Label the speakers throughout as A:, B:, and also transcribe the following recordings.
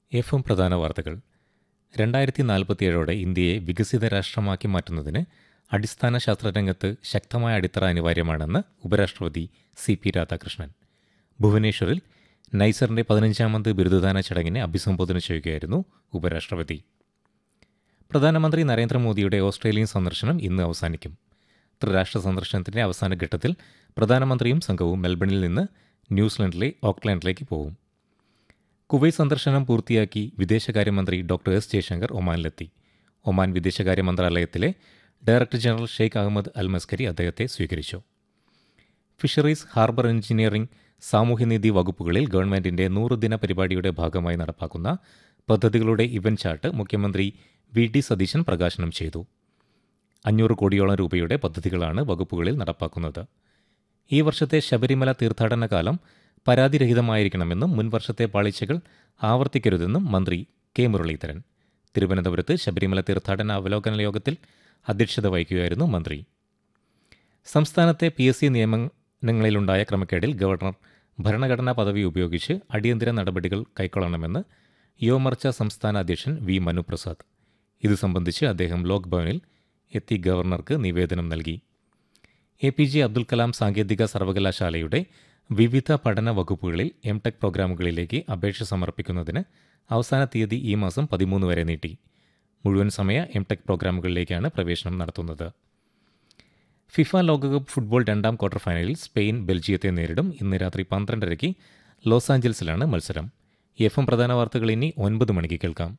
A: എഫും പ്രധാന വാർത്തകൾ. 2047 ഇന്ത്യയെ വികസിത രാഷ്ട്രമാക്കി മാറ്റുന്നതിന് അടിസ്ഥാന ശാസ്ത്രരംഗത്ത് ശക്തമായ അടിത്തറ അനിവാര്യമാണെന്ന് ഉപരാഷ്ട്രപതി CP രാധാകൃഷ്ണൻ. ഭുവനേശ്വറിൽ നൈസറിന്റെ 15ാമത് ബിരുദദാന ചടങ്ങിനെ അഭിസംബോധന ചെയ്യുകയായിരുന്നു ഉപരാഷ്ട്രപതി. പ്രധാനമന്ത്രി നരേന്ദ്രമോദിയുടെ ഓസ്ട്രേലിയൻ സന്ദർശനം ഇന്ന് അവസാനിക്കും. ത്രിരാഷ്ട്ര സന്ദർശനത്തിന്റെ അവസാന ഘട്ടത്തിൽ പ്രധാനമന്ത്രിയും സംഘവും മെൽബണിൽ നിന്ന് ന്യൂസിലൻഡിലെ ഓക്ലാൻഡിലേക്ക് പോകും. കുവൈറ്റ് സന്ദർശനം പൂർത്തിയാക്കി വിദേശകാര്യമന്ത്രി ഡോക്ടർ S. ജയശങ്കർ ഒമാനിലെത്തി. ഒമാൻ വിദേശകാര്യ മന്ത്രാലയത്തിലെ ഡയറക്ടർ ജനറൽ ഷെയ്ഖ് അഹമ്മദ് അൽ മസ്കരി അദ്ദേഹത്തെ സ്വീകരിച്ചു. ഫിഷറീസ്, ഹാർബർ എഞ്ചിനീയറിംഗ്, സാമൂഹ്യനീതി വകുപ്പുകളിൽ ഗവൺമെന്റിന്റെ 100 ദിന പരിപാടിയുടെ ഭാഗമായി നടപ്പാക്കുന്ന പദ്ധതികളുടെ ഇവന്റ് ചാർട്ട് മുഖ്യമന്ത്രി VD സതീശൻ പ്രകാശനം ചെയ്തു. 500 കോടിയോളം രൂപയുടെ പദ്ധതികളാണ് വകുപ്പുകളിൽ നടപ്പാക്കുന്നത്. ഈ വർഷത്തെ ശബരിമല തീർത്ഥാടന കാലം പരാതിരഹിതമായിരിക്കണമെന്നും മുൻവർഷത്തെ പാളിച്ചകൾ ആവർത്തിക്കരുതെന്നും മന്ത്രി K. മുരളീധരൻ തിരുവനന്തപുരത്ത് ശബരിമല തീർത്ഥാടന അവലോകന യോഗത്തിൽ അധ്യക്ഷത വഹിക്കുകയായിരുന്നു മന്ത്രി. സംസ്ഥാനത്തെ PSC നിയമനങ്ങളിലുണ്ടായ ക്രമക്കേടിൽ ഗവർണർ ഭരണഘടനാ പദവി ഉപയോഗിച്ച് അടിയന്തര നടപടികൾ കൈക്കൊള്ളണമെന്ന് യുവമോർച്ച സംസ്ഥാന അധ്യക്ഷൻ V. മനുപ്രസാദ്. ഇതു സംബന്ധിച്ച് അദ്ദേഹം ലോക് ഭവനിൽ എത്തി ഗവർണർക്ക് നിവേദനം നൽകി. APJ അബ്ദുൽ കലാം സാങ്കേതിക സർവകലാശാലയുടെ വിവിധ പഠന വകുപ്പുകളിൽ M.Tech പ്രോഗ്രാമുകളിലേക്ക് അപേക്ഷ സമർപ്പിക്കുന്നതിന് അവസാന തീയതി ഈ മാസം 13 വരെ നീട്ടി. മുഴുവൻ സമയ M.Tech പ്രോഗ്രാമുകളിലേക്കാണ് പ്രവേശനം നടത്തുന്നത്. ഫിഫ ലോകകപ്പ് ഫുട്ബോൾ 2ാം ക്വാർട്ടർ ഫൈനലിൽ സ്പെയിൻ ബെൽജിയത്തെ നേരിടും. ഇന്ന് രാത്രി 12:30 ലോസ് ആഞ്ചൽസിലാണ് മത്സരം. എഫും പ്രധാന വാർത്തകൾ ഇനി 9 മണിക്ക് കേൾക്കാം.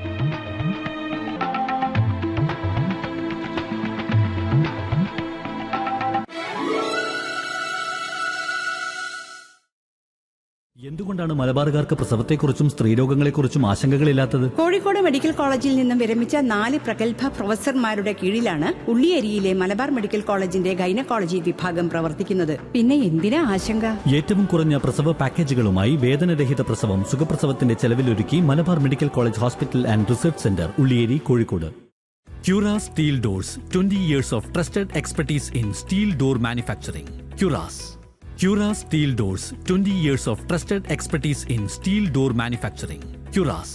B: എന്തുകൊണ്ടാണ് മലബാറുകാർക്ക് പ്രസവത്തെക്കുറിച്ചും സ്ത്രീരോഗങ്ങളെക്കുറിച്ചും ആശങ്കകളില്ലാത്തത്?
C: കോഴിക്കോട് മെഡിക്കൽ കോളേജിൽ നിന്നും വിരമിച്ച 4 പ്രഗത്ഭ പ്രൊഫസർമാരുടെ കീഴിലാണ് ഉള്ളിയേരിയിലെ മലബാർ മെഡിക്കൽ കോളേജിന്റെ ഗൈനക്കോളജി വിഭാഗം പ്രവർത്തിക്കുന്നത്. പിന്നെ എന്തിനാ ആശങ്ക? ഏറ്റവും
B: കുറഞ്ഞ പ്രസവ പാക്കേജുകളുമായി വേദനരഹിത പ്രസവം സുഖപ്രസവത്തിന്റെ ചെലവിലൊരുക്കി Malabar medical college hospital and research centre, Ulliyeri, Kozhikode. Cura Steel Doors, 20 years of trusted expertise in steel door manufacturing. Cura Steel Doors, 20 years of trusted expertise in steel door manufacturing. Curas.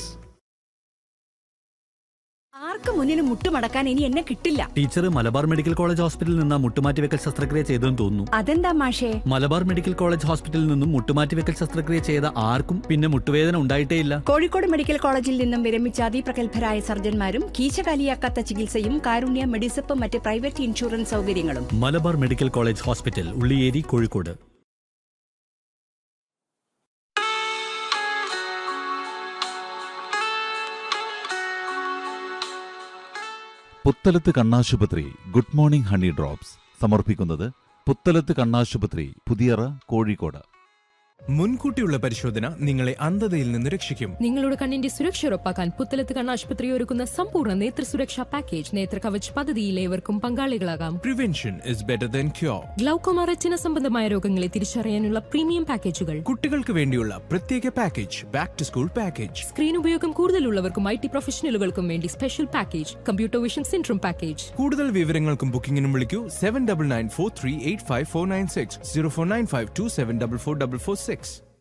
C: ആർക്ക് മുന്നിന് മുട്ടുമടക്കാൻ ഇനി എന്നെ കിട്ടില്ല.
B: ടീച്ചർ മലബാർ മെഡിക്കൽ കോളേജ് ഹോസ്പിറ്റലിൽ നിന്ന് മുട്ടുമാറ്റിവെക്കൽ ശസ്ത്രക്രിയ ചെയ്തെന്ന് തോന്നുന്നു.
C: അതെന്താ മാഷേ?
B: മലബാർ മെഡിക്കൽ കോളേജ് ഹോസ്പിറ്റലിൽ നിന്നും മുട്ടുമാറ്റിവെക്കൽ ശസ്ത്രക്രിയ ചെയ്ത ആർക്കും പിന്നെ മുട്ടുവേദന ഉണ്ടായിട്ടേയില്ല.
C: കോഴിക്കോട് മെഡിക്കൽ കോളേജിൽ നിന്നും വിരമിച്ച അതിപ്രഗത്ഭരായ സർജന്മാരും കീശകാലിയാക്കാത്ത ചികിത്സയും കാരുണ്യ മെഡിസപ്പ് മറ്റ് പ്രൈവറ്റ് ഇൻഷുറൻസ് സൗകര്യങ്ങളും.
B: Malabar medical college hospital, Ulliyeri, Kozhikode.
D: Puthalath കണ്ണാശുപത്രി ഗുഡ് മോർണിംഗ് ഹണി ഡ്രോപ്സ് സമർപ്പിക്കുന്നത് പുത്തലത്ത് കണ്ണാശുപത്രി, പുതിയറ, കോഴിക്കോട്.
E: മുൻകൂട്ടിയുള്ള പരിശോധന നിങ്ങളെ അന്ധതയിൽ നിന്ന് രക്ഷിക്കും.
F: നിങ്ങളുടെ കണ്ണിന്റെ സുരക്ഷ ഉറപ്പാക്കാൻ പുത്തലത്ത് കണ്ണാശുപത്രി ഒരുക്കുന്ന സമ്പൂർണ്ണ നേത്ര സുരക്ഷാ പാക്കേജ് നേത്ര കവച് പദ്ധതിയിൽ ഏവർക്കും പങ്കാളികളാകാം.
E: Prevention is better than cure.
F: Glaucoma, retina സംബന്ധമായ രോഗങ്ങളെ തിരിച്ചറിയാനുള്ള പ്രീമിയം പാക്കേജുകൾ.
E: കുട്ടികൾക്ക് വേണ്ടിയുള്ള പ്രത്യേക package, back to school package.
F: Screen ഉപയോഗം കൂടുതലുള്ളവർക്കും IT പ്രൊഫഷണലുകൾക്കും വേണ്ടി special package, computer vision syndrome package.
E: കൂടുതൽ വിവരങ്ങൾക്കും ബുക്കിംഗിനും വിളിക്കൂ 7994385496 0495274446.